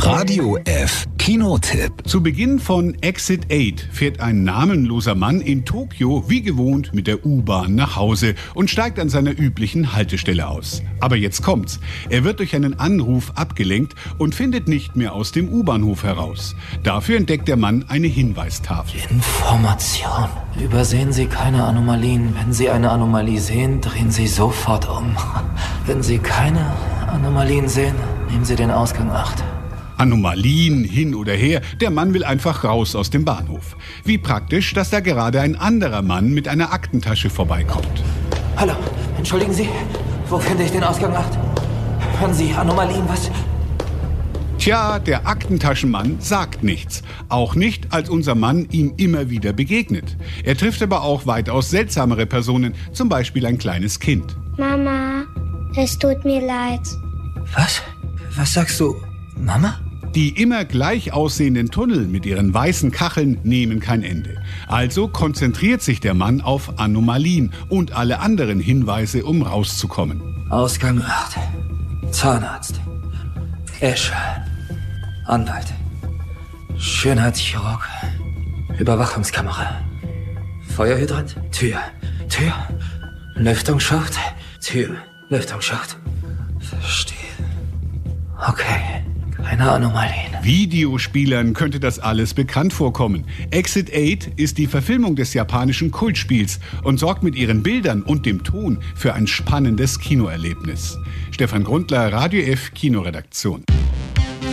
Radio F Kinotipp. Zu Beginn von Exit 8 fährt ein namenloser Mann in Tokio wie gewohnt mit der U-Bahn nach Hause und steigt an seiner üblichen Haltestelle aus. Aber jetzt kommt's. Er wird durch einen Anruf abgelenkt und findet nicht mehr aus dem U-Bahnhof heraus. Dafür entdeckt der Mann eine Hinweistafel. Information. Übersehen Sie keine Anomalien. Wenn Sie eine Anomalie sehen, drehen Sie sofort um. Wenn Sie keine Anomalien sehen, nehmen Sie den Ausgang 8. Anomalien hin oder her, der Mann will einfach raus aus dem Bahnhof. Wie praktisch, dass da gerade ein anderer Mann mit einer Aktentasche vorbeikommt. Hallo, entschuldigen Sie, wo finde ich den Ausgang 8? Hören Sie, Anomalien, was? Tja, der Aktentaschenmann sagt nichts. Auch nicht, als unser Mann ihm immer wieder begegnet. Er trifft aber auch weitaus seltsamere Personen, zum Beispiel ein kleines Kind. Mama, es tut mir leid. Was? Was sagst du? Mama? Die immer gleich aussehenden Tunnel mit ihren weißen Kacheln nehmen kein Ende. Also konzentriert sich der Mann auf Anomalien und alle anderen Hinweise, um rauszukommen. Ausgang 8. Zahnarzt. Esche. Anwalt. Schönheitschirurg. Überwachungskamera. Feuerhydrant. Tür. Lüftungsschacht. Tür. Lüftungsschacht. Verstehe. Okay. Keine Anomalien. Videospielern könnte das alles bekannt vorkommen. Exit 8 ist die Verfilmung des japanischen Kultspiels und sorgt mit ihren Bildern und dem Ton für ein spannendes Kinoerlebnis. Stefan Grundler, Radio F Kinoredaktion.